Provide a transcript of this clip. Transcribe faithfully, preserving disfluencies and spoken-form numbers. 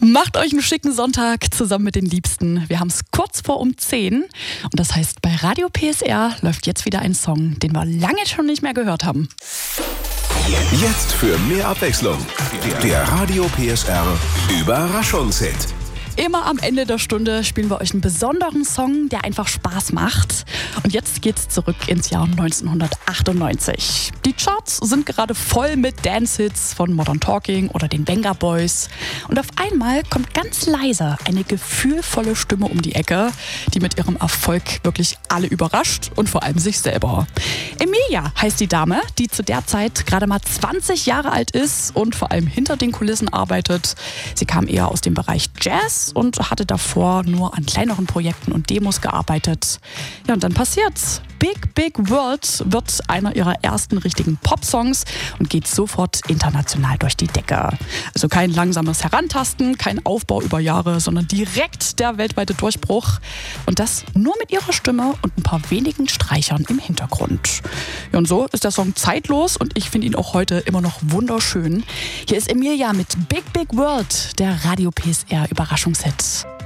Macht euch einen schicken Sonntag zusammen mit den Liebsten. Wir haben es kurz vor um zehn und das heißt, bei Radio P S R läuft jetzt wieder ein Song, den wir lange schon nicht mehr gehört haben. Jetzt für mehr Abwechslung. Der Radio P S R Überraschungshit. Immer am Ende der Stunde spielen wir euch einen besonderen Song, der einfach Spaß macht. Und jetzt geht's zurück ins Jahr neunzehnhundertachtundneunzig. Die Charts sind gerade voll mit Dance-Hits von Modern Talking oder den Venga Boys. Und auf einmal kommt ganz leise eine gefühlvolle Stimme um die Ecke, die mit ihrem Erfolg wirklich alle überrascht und vor allem sich selber. Emilia heißt die Dame, die zu der Zeit gerade mal zwanzig Jahre alt ist und vor allem hinter den Kulissen arbeitet. Sie kam eher aus dem Bereich Jazz und hatte davor nur an kleineren Projekten und Demos gearbeitet. Ja, und dann passiert's. Big Big World wird einer ihrer ersten richtigen Pop-Songs und geht sofort international durch die Decke. Also kein langsames Herantasten, kein Aufbau über Jahre, sondern direkt der weltweite Durchbruch. Und das nur mit ihrer Stimme und ein paar wenigen Streichern im Hintergrund. Ja, und so ist der Song zeitlos und ich finde ihn auch heute immer noch wunderschön. Hier ist Emilia mit Big Big World, der Radio P S R Überraschungshit.